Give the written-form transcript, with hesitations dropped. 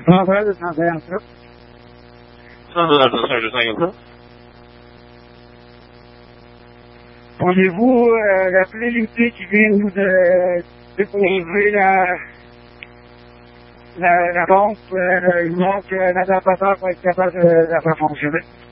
Central de 157. Central de 157. Pourriez-vous rappeler l'unité qui vient nous de déposer la pompe? Il manque l'adaptateur pour être capable de la faire fonctionner.